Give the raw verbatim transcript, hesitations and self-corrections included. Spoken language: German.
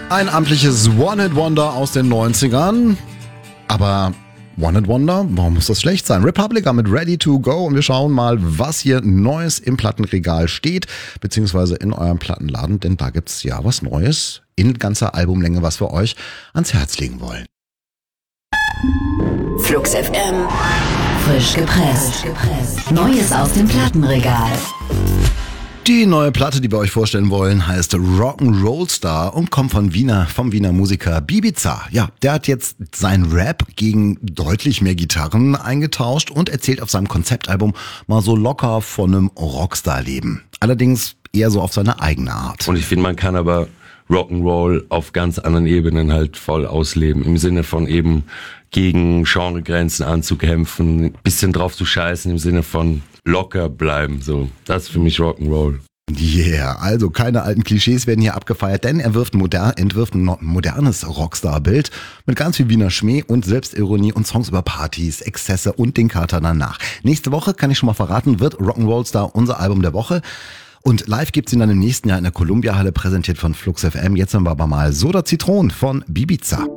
Ein amtliches One-Hit-Wonder aus den neunzigern. Aber One-Hit-Wonder, warum muss das schlecht sein? Republica mit Ready to Go und wir schauen mal, was hier Neues im Plattenregal steht, beziehungsweise in eurem Plattenladen, denn da gibt's ja was Neues in ganzer Albumlänge, was wir euch ans Herz legen wollen. Flux F M. Frisch gepresst. Neues aus dem Plattenregal. Die neue Platte, die wir euch vorstellen wollen, heißt Rock'n'Roll Star und kommt von Wiener, vom Wiener Musiker Bibiza. Ja, der hat jetzt seinen Rap gegen deutlich mehr Gitarren eingetauscht und erzählt auf seinem Konzeptalbum mal so locker von einem Rockstar-Leben. Allerdings eher so auf seine eigene Art. Und ich finde, man kann aber Rock'n'Roll auf ganz anderen Ebenen halt voll ausleben. Im Sinne von eben gegen Genregrenzen anzukämpfen, ein bisschen drauf zu scheißen, im Sinne von locker bleiben. So, das ist für mich Rock'n'Roll. Yeah, also keine alten Klischees werden hier abgefeiert, denn er wirft moder- entwirft ein modernes Rockstar-Bild mit ganz viel Wiener Schmäh und Selbstironie und Songs über Partys, Exzesse und den Kater danach. Nächste Woche, kann ich schon mal verraten, wird Rock'n'Roll Star unser Album der Woche. Und live gibt's ihn dann im nächsten Jahr in der Columbia Halle, präsentiert von Flux F M. Jetzt haben wir aber mal Soda Zitron von Bibiza.